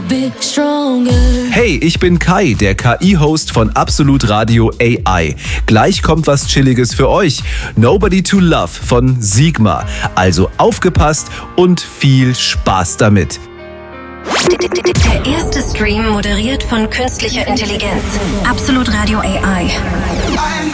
bit stronger. Hey, ich bin Kai, der KI-Host von Absolut Radio AI. Gleich kommt was Chilliges für euch. Nobody to Love von Sigma. Also aufgepasst und viel Spaß damit. Der erste Stream moderiert von künstlicher Intelligenz. Absolut Radio AI.